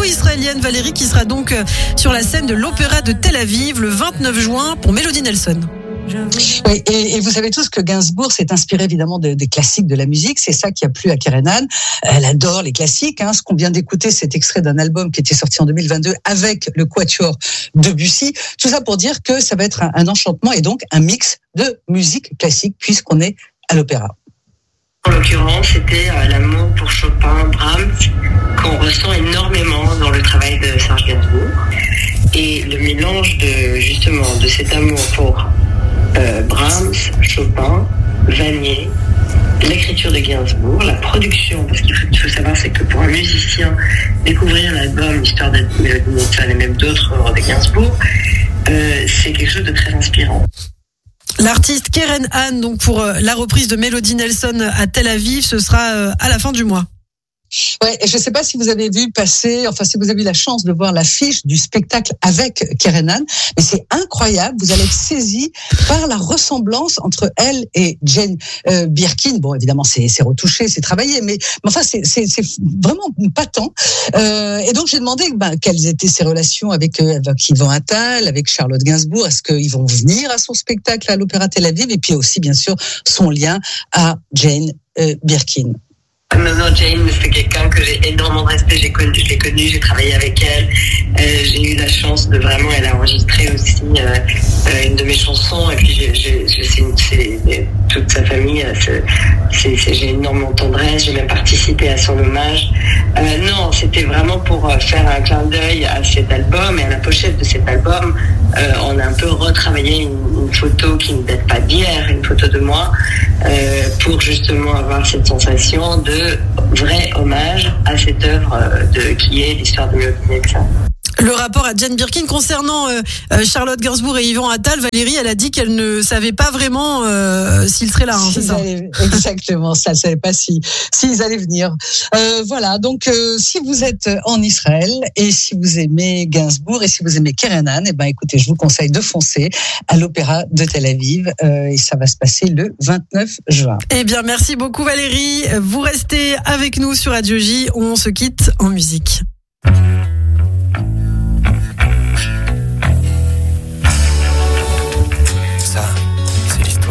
franco-israélienne Valérie qui sera donc sur la scène de l'Opéra de Tel Aviv le 29 juin pour Melody Nelson. Oui, et vous savez tous que Gainsbourg s'est inspiré évidemment des classiques de la musique. C'est ça qui a plu à Keren Han. Elle adore les classiques. Ce qu'on vient d'écouter, c'est extrait d'un album qui était sorti en 2022 avec le Quatuor Debussy. Tout ça pour dire que ça va être un enchantement et donc un mix de musique classique puisqu'on est à l'opéra. En l'occurrence, c'était l'amour pour Chopin, Brahms, qu'on ressent énormément dans le travail de Serge Gainsbourg. Et le mélange de cet amour pour Brahms, Chopin, Vanier, l'écriture de Gainsbourg, la production, parce qu'il faut savoir, c'est que pour un musicien, découvrir l'album Histoire de Melody Nelson et même d'autres œuvres de Gainsbourg, c'est quelque chose de très inspirant. L'artiste Keren Han, donc pour la reprise de Melody Nelson à Tel Aviv, ce sera à la fin du mois. Ouais, je ne sais pas si vous avez vu passer, si vous avez eu la chance de voir l'affiche du spectacle avec Keren Han, mais c'est incroyable. Vous allez être saisi par la ressemblance entre elle et Jane Birkin. Bon, évidemment, c'est retouché, c'est travaillé, mais enfin, c'est vraiment patent. Et donc, j'ai demandé quelles étaient ses relations avec Yvan Attal, avec Charlotte Gainsbourg. Est-ce qu'ils vont venir à son spectacle à l'Opéra Tel Aviv? Et puis aussi, bien sûr, son lien à Jane Birkin. Non, Jane, c'est quelqu'un que j'ai énormément de respect. Je l'ai connue, j'ai travaillé avec elle. J'ai eu la chance de vraiment, elle a enregistré aussi une de mes chansons. Et puis, toute sa famille, j'ai énormément de tendresse. J'ai même participé à son hommage. Non, c'était vraiment pour faire un clin d'œil à cet album et à la pochette de cet album. On a un peu retravaillé une photo qui ne date pas d'hier, une photo de moi, pour justement avoir cette sensation de vrai hommage à cette œuvre qui est l'histoire de Melody Nelson. Le rapport à Jane Birkin concernant Charlotte Gainsbourg et Yvan Attal, Valérie, elle a dit qu'elle ne savait pas vraiment s'ils seraient là, c'est ça? Exactement, ça, elle ne savait pas s'ils allaient venir. Voilà, donc si vous êtes en Israël et si vous aimez Gainsbourg et si vous aimez Keren Han, écoutez, je vous conseille de foncer à l'Opéra de Tel Aviv et ça va se passer le 29 juin. Eh bien, merci beaucoup Valérie. Vous restez avec nous sur Radio J. On se quitte en musique.